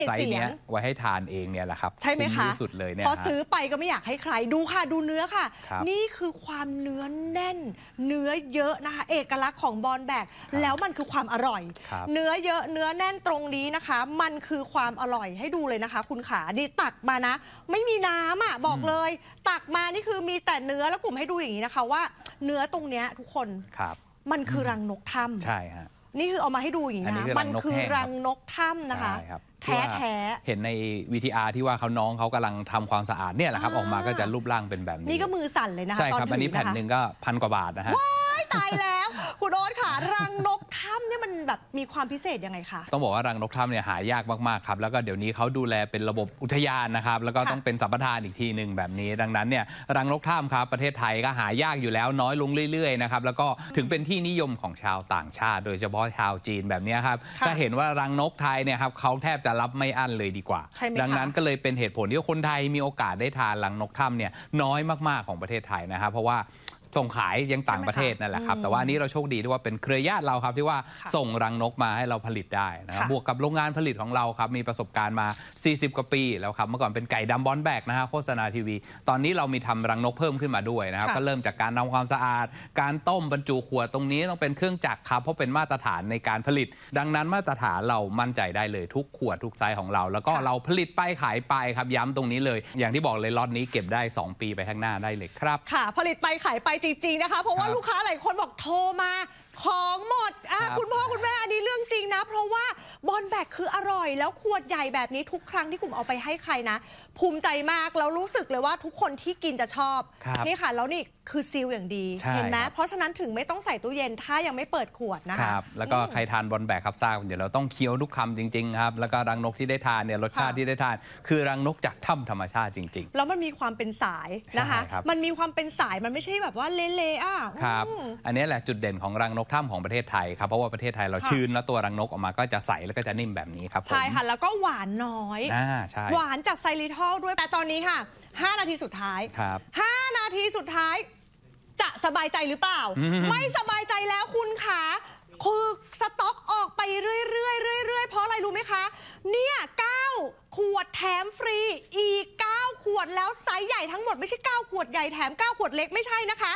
ไซส์เนี้ยไว้ให้ทานเองเนี่ยแหละครับใช่ไหมคะที่สุดเลยเนี่ยพอซื้อไปก็ไม่อยากให้ใครดูค่ะดูเนื้อค่ะ นี่คือความเนื้อแน่นเนื้อเยอะนะคะเอกลักษณ์ของบอนแบกแล้วมันคือความอร่อยเนื้อเยอะเนื้อแน่นตรงนี้นะคะมันคือความอร่อยให้ดูเลยนะคะคุณขาดีตักมานะไม่มีน้ำอ่ะบอกเลยตักมานี่คือมีแต่เนื้อแล้วกลุ่มให้ดูอย่างนี้นะคะว่าเนื้อตรงเนี้ยทุกคนมันคือรังนกถ้ำใช่ฮะนี่คือเอามาให้ดูอย่างนี้นะมันคือรังนกถ้ำนะคะแท้เห็นใน VTR ที่ว่าน้องเขากำลังทำความสะอาดเนี่ยแหละครับออกมาก็จะรูปร่างเป็นแบบนี้นี่ก็มือสั่นเลยนะคะใช่ครับอันนี้แผ่นหนึ่งก็1,000 กว่าบาทนะฮะตายแล้วคุณโอ๊ตค่ะรังนกถ้ำเนี่ยมันแบบมีความพิเศษยังไงคะต้องบอกว่ารังนกถ้ำเนี่ยหายากมากๆครับแล้วก็เดี๋ยวนี้เขาดูแลเป็นระบบอุทยานนะครับแล้วก็ต้องเป็นสัมปทานอีกทีหนึ่งแบบนี้ดังนั้นเนี่ยรังนกถ้ำครับประเทศไทยก็หายากอยู่แล้วน้อยลงเรื่อยๆนะครับแล้วก็ถึงเป็นที่นิยมของชาวต่างชาติโดยเฉพาะชาวจีนแบบนี้ครับถ้าเห็นว่ารังนกไทยเนี่ยครับเขาแทบจะรับไม่อั้นเลยดีกว่าดังนั้นก็เลยเป็นเหตุผลที่คนไทยมีโอกาสได้ทานรังนกถ้ำเนี่ยน้อยมากๆของประเทศไทยนะครับเพราะว่าส่งขายยังต่างประเทศนั่นแหละครับแต่ว่านี้เราโชคดีที่ว่าเป็นเครือญาติเราครับที่ว่าส่งรังนกมาให้เราผลิตได้นะครับบวกกับโรงงานผลิตของเราครับมีประสบการณ์มา40 กว่าปีแล้วครับเมื่อก่อนเป็นไก่ดำบอนแบกนะฮะโฆษณาทีวีตอนนี้เรามีทำรังนกเพิ่มขึ้นมาด้วยนะครับก็เริ่มจากการทำความสะอาดการต้มบรรจุขวดตรงนี้ต้องเป็นเครื่องจักรครับเพราะเป็นมาตรฐานในการผลิตดังนั้นมาตรฐานเรามั่นใจได้เลยทุกขวดทุกไซส์ของเราแล้วก็เราผลิตไปขายไปครับย้ำตรงนี้เลยอย่างที่บอกเลยล็อตนี้เก็บได้2 ปีไปข้างหน้าได้เลยครับค่ะผลิตไปขายไปจริงๆนะคะเพราะว่าลูกค้าหลายคนบอกโทรมาของหมดคุณพ่อคุณแม่อันนี้เรื่องจริงนะเพราะว่าบอนแบกคืออร่อยแล้วขวดใหญ่แบบนี้ทุกครั้งที่กลุ่มเอาไปให้ใครนะภูมิใจมากแล้วรู้สึกเลยว่าทุกคนที่กินจะชอบนี่ค่ะแล้วนี่คือซีลอย่างดีเห็นไหมเพราะฉะนั้นถึงไม่ต้องใส่ตู้เย็นถ้ายังไม่เปิดขวดนะคะแล้วก็ใครทานบอนแบกครับทราบเดี๋ยวเราต้องเคี้ยวทุกคำจริงๆครับแล้วก็รังนกที่ได้ทานเนี่ยรสชาติที่ได้ทานคือรังนกจากถ้ำธรรมชาติจริงๆแล้วมันมีความเป็นสายนะคะมันมีความเป็นสายมันไม่ใช่แบบว่าเละๆครับอันนี้แหละจุดเด่นของรังนกถ้ำของประเทศไทยครับเพราะว่าประเทศไทยเราชื้นแล้วตัวรังนกออกมาก็จะใสแล้วก็จะนิ่มแบบนี้ครับใช่ค่ะแล้วก็หวานน้อยหวานจากไซริทอลด้วยแต่ตอนนี้ค่ะ5 นาทีสุดท้าย5 นาทีสุดท้ายจะสบายใจหรือเปล่าไม่สบายใจแล้วคุณขาคือสต็อกออกไปเรื่อยๆเพราะอะไรรู้ไหมคะเนี่ย9 ขวดแถมฟรีอีก9 ขวดแล้วไซส์ใหญ่ทั้งหมดไม่ใช่9 ขวดใหญ่แถม9 ขวดเล็กไม่ใช่นะคะ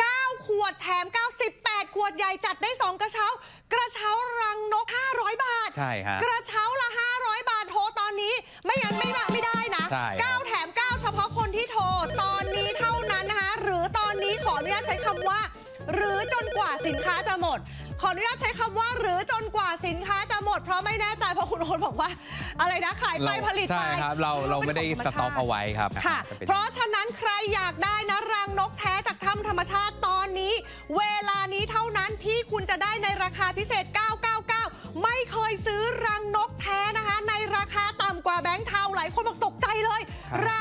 9 ขวดแถม98 ขวดใหญ่จัดได้2 กระเช้ากระเช้ารังนก500 บาทใช่ฮะกระเช้าละ500 บาทโทรตอนนี้ไม่งั้นไม่ได้นะ9 แถม 9เฉพาะคนที่โทรตอนนี้เท่านั้นนะคะหรือตอนนี้ขออนุญาตใช้คำว่าหรือจนกว่าสินค้าจะหมดขออนุญาตใช้คำว่าหรือจนกว่าสินค้าจะหมดเพราะไม่แน่ใจเพราะคุณโอ๊ตบอกว่าอะไรนะขายไปผลิตไปใช่ครับเราไม่ได้สต็อกเอาไว้ครับค่ะเพราะฉะนั้นใครอยากได้นะรังนกแท้จากถ้ำธรรมชาติตอนนี้เวลานี้เท่านั้นที่คุณจะได้ในราคาพิเศษ999ไม่เคยซื้อรังนกแท้นะคะในราคาต่ำกว่าแบงค์เทาหลายคนบอกตกใจเลยรา